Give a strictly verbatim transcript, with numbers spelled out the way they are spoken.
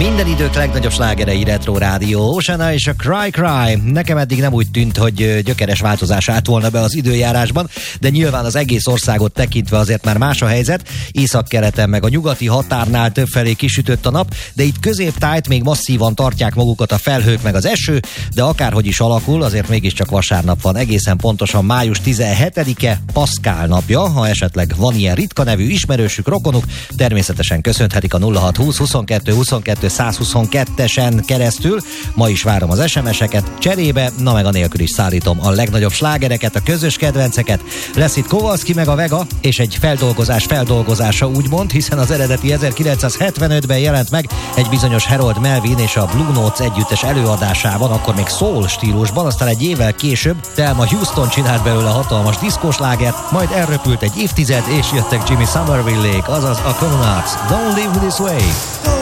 Minden idők legnagyobb slágerei Retro Rádió, Oceana és a Cry Cry. Nekem eddig nem úgy tűnt, hogy gyökeres változás állt volna be az időjárásban, de nyilván az egész országot tekintve azért már más a helyzet. Északkeleten meg a nyugati határnál többfelé kisütött a nap, de itt középtájt még masszívan tartják magukat a felhők meg az eső, de akárhogy is alakul, azért mégiscsak vasárnap van, egészen pontosan május tizenhetedike, Paszkál napja. Ha esetleg van ilyen ritka nevű ismerősük, rokonuk, természetesen köszönhetik a nulla hat húsz huszonkettő huszonkettő száz huszonkettesen keresztül. Ma is várom az es em es-eket, cserébe, na meg anélkül is szállítom a legnagyobb slágereket, a közös kedvenceket. Lesz itt Kowalski meg a Vega, és egy feldolgozás feldolgozása úgymond, hiszen az eredeti ezerkilencszázhetvenötben jelent meg egy bizonyos Harold Melvin és a Blue Notes együttes előadásában, akkor még soul stílusban, aztán egy évvel később Thelma Houston csinált belőle hatalmas diszkóslágert, majd elröpült egy évtized, és jöttek Jimmy Somerville-ék, azaz a Communards. Don't live this way!